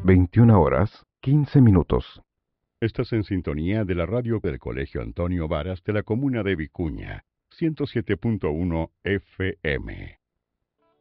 21:15. Estás en sintonía de la radio del Colegio Antonio Varas de la comuna de Vicuña, 107.1 FM.